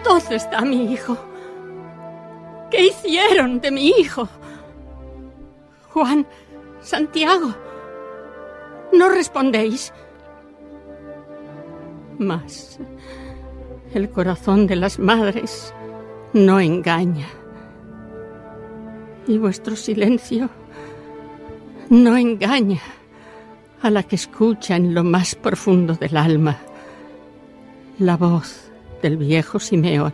¿Dónde está mi hijo? ¿Qué hicieron de mi hijo? Juan, Santiago, ¿no respondéis? Mas el corazón de las madres no engaña. Y vuestro silencio no engaña a la que escucha en lo más profundo del alma la voz del viejo Simeón.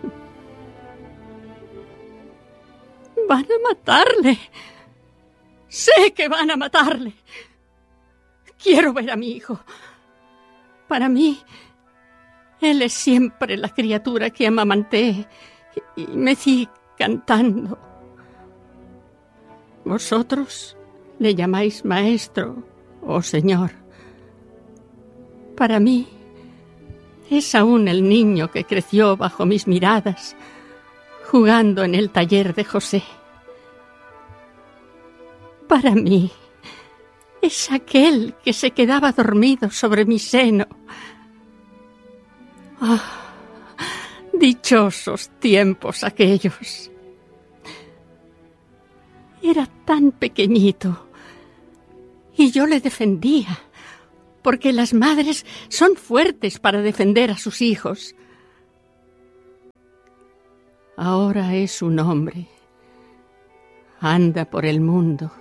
Van a matarle. Sé que van a matarle. Quiero ver a mi hijo. Para mí, él es siempre la criatura que amamanté y mecí cantando. Vosotros le llamáis maestro o señor. Para mí, es aún el niño que creció bajo mis miradas, jugando en el taller de José. Para mí, es aquel que se quedaba dormido sobre mi seno. ¡Ah! Dichosos tiempos aquellos. Era tan pequeñito y yo le defendía, porque las madres son fuertes para defender a sus hijos. Ahora es un hombre. Anda por el mundo.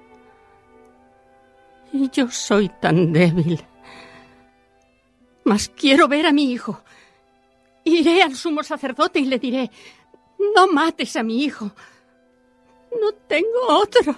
Y yo soy tan débil. Mas quiero ver a mi hijo. Iré al sumo sacerdote y le diré: no mates a mi hijo. No tengo otro.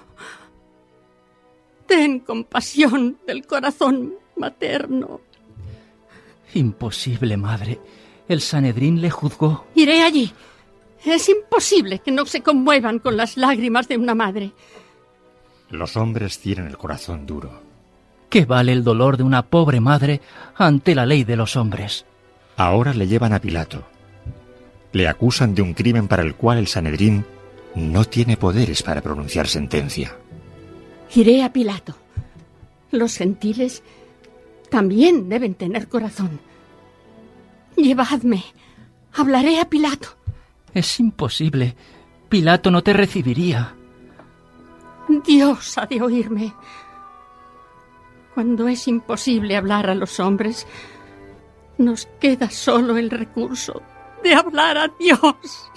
Ten compasión del corazón materno. Imposible, madre. El Sanedrín le juzgó. Iré allí. Es imposible que no se conmuevan con las lágrimas de una madre. Los hombres tienen el corazón duro. ¿Qué vale el dolor de una pobre madre ante la ley de los hombres? Ahora le llevan a Pilato. Le acusan de un crimen para el cual el Sanedrín no tiene poderes para pronunciar sentencia. Iré a Pilato. Los gentiles también deben tener corazón. Llevadme. Hablaré a Pilato. Es imposible. Pilato no te recibiría. Dios ha de oírme. Cuando es imposible hablar a los hombres, nos queda solo el recurso de hablar a Dios.